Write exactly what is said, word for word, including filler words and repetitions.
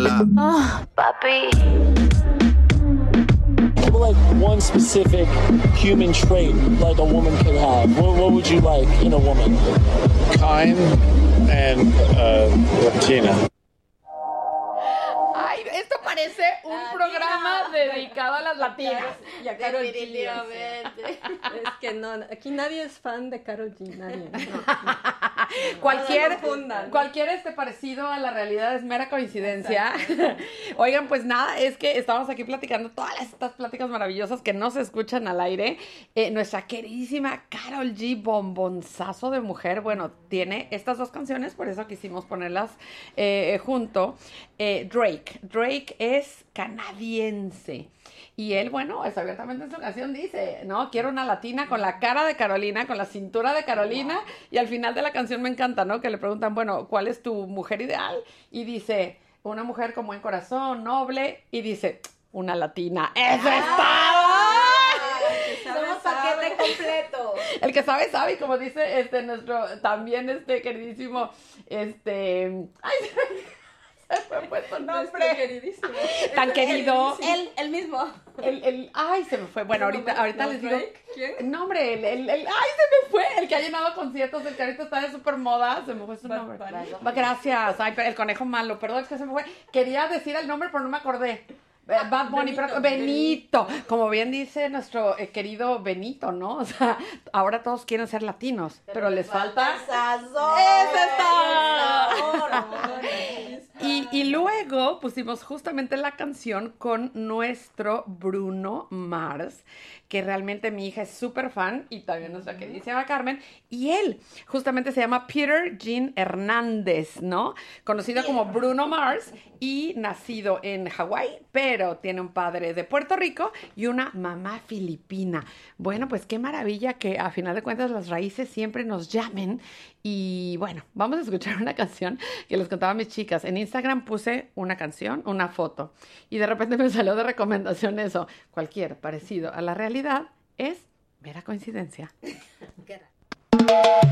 Latina. Oh, papi. Like one specific human trait like a woman could have. What, what would you like in a woman? Kind and uh, Latina. Ay, esto parece un Latina. programa dedicado a las latinas. Y a Karol G. Definitivamente. Es que no, aquí nadie es fan de Karol G, nadie. No, no. Cualquier, No confundan. cualquier este parecido a la realidad es mera coincidencia. Oigan, pues nada, es que estamos aquí platicando todas estas pláticas maravillosas que no se escuchan al aire. Eh, nuestra queridísima Karol G, bombonzazo de mujer, bueno, tiene estas dos canciones, por eso quisimos ponerlas eh, junto. Eh, Drake, Drake es canadiense. Y él, bueno, es abiertamente en su canción dice, ¿no? Quiero una latina con la cara de Carolina, con la cintura de Carolina. Wow. Y al final de la canción me encanta, ¿no? Que le preguntan, bueno, ¿cuál es tu mujer ideal? Y dice, una mujer con buen corazón, noble. Y dice, una latina. ¡Eso ¡Ah! es todo! Somos paquete completo. El que sabe, sabe. Y como dice este, nuestro, también este queridísimo, este... ¡Ay, se me fue su nombre! Queridísimo. Tan querido. Él, el mismo. El, el, ay, se me fue. Bueno, ahorita, ahorita les digo. ¿Quién? No, hombre, el, el, el, ay, se me fue. El que ha llenado conciertos, el que ahorita está de súper moda. Se me fue su Bad nombre. Bunny. Gracias. Ay, el conejo malo. Perdón, es que se me fue. Quería decir el nombre, pero no me acordé. Bad Bunny, Benito, pero Benito. Como bien dice nuestro eh, querido Benito, ¿no? O sea, ahora todos quieren ser latinos, pero, pero les falta. Sazón. ¡Ese está! Ay, Y, y luego pusimos justamente la canción con nuestro Bruno Mars, que realmente mi hija es súper fan, y también nuestra queridísima Carmen, y él justamente se llama Peter Jean Hernández, ¿no? Conocido como Bruno Mars y nacido en Hawái, pero tiene un padre de Puerto Rico y una mamá filipina. Bueno, pues qué maravilla que a final de cuentas las raíces siempre nos llamen. Y bueno, vamos a escuchar una canción que les contaba a mis chicas. En Instagram puse una canción, una foto, y de repente me salió de recomendación eso. Cualquier parecido a la realidad es mera coincidencia.